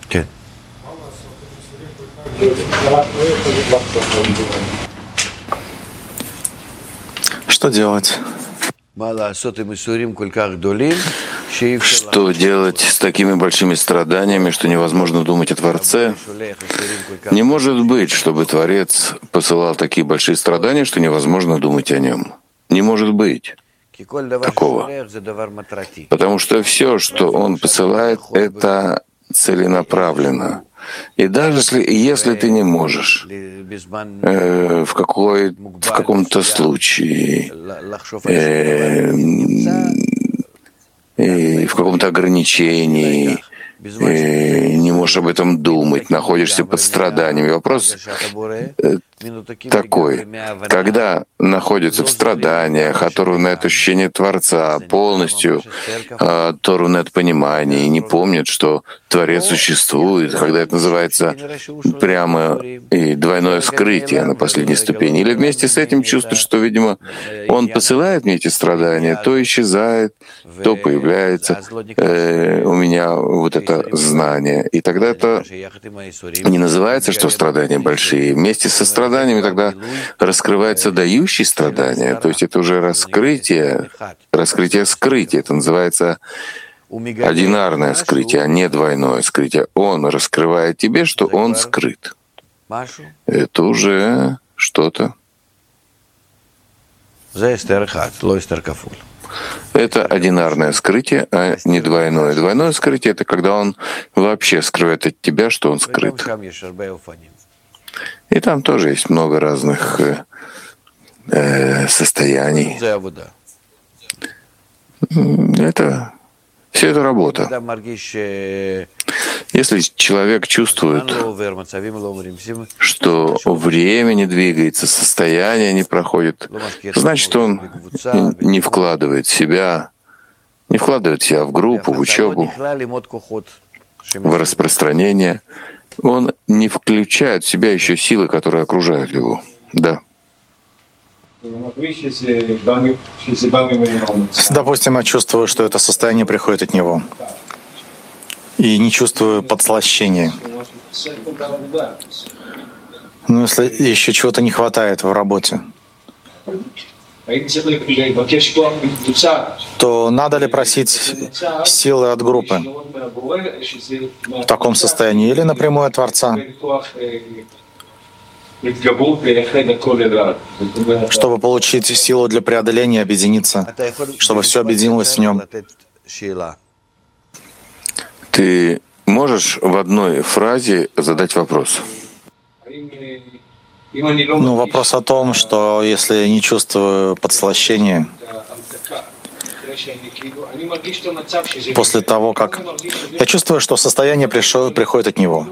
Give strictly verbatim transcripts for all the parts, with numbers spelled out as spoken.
כן. Что делать? Что делать с такими большими страданиями, что невозможно думать о Творце? Не может быть, чтобы Творец посылал такие большие страдания, что невозможно думать о нем. Не может быть такого. Потому что все, что Он посылает, это целенаправленно. И даже если, если ты не можешь э, в, какой, в каком-то случае э, и в каком-то ограничении э, не можешь об этом думать, находишься под страданиями. Вопрос э, такой: когда находится в страданиях, оторваны от ощущения Творца, полностью э, оторваны от понимания и не помнят, что Творец существует, когда это называется прямо и двойное скрытие на последней ступени, или вместе с этим чувствуют, что, видимо, Он посылает мне эти страдания, то исчезает, то появляется э, у меня вот это знание. И тогда это не называется, что страдания большие. Вместе со страданиями тогда раскрывается дающий страдания, то есть это уже раскрытие, раскрытие скрытия. Это называется одинарное скрытие, а не двойное скрытие. Он раскрывает тебе, что он скрыт. Это уже что-то. Это одинарное скрытие, а не двойное. Двойное скрытие — это когда он вообще скрывает от тебя, что он скрыт. И там тоже есть много разных э, состояний. Это все это работа. Если человек чувствует, что время не двигается, состояние не проходит, значит, он не вкладывает себя, не вкладывает себя в группу, в учебу, в распространение. Он не включает в себя еще силы, которые окружают его. Да. Допустим, я чувствую, что это состояние приходит от него, и не чувствую подслащения. Но если еще чего-то не хватает в работе, то надо ли просить силы от группы в таком состоянии или напрямую от Творца, чтобы получить силу для преодоления, объединиться, чтобы все объединилось в нем? Ты можешь в одной фразе задать вопрос? Ну, вопрос о том, что если я не чувствую подслащения, после того, как... Я чувствую, что состояние пришло, приходит от него.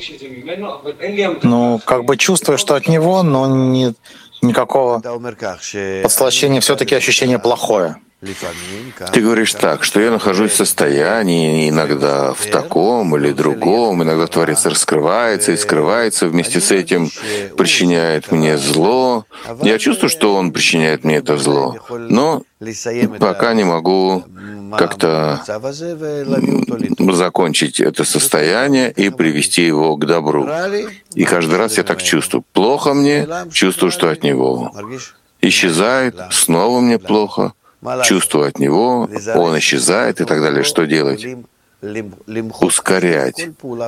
Ну, как бы чувствую, что от него, но не, никакого подслащения, все-таки ощущение плохое. Ты говоришь так, что я нахожусь в состоянии иногда в таком или другом, иногда Творец раскрывается и скрывается, вместе с этим причиняет мне зло. Я чувствую, что Он причиняет мне это зло, но пока не могу как-то закончить это состояние и привести его к добру. И каждый раз я так чувствую. Плохо мне, чувствую, что от Него. Исчезает, снова мне плохо. Чувство от него, он исчезает и так далее. Что делать? Ускорять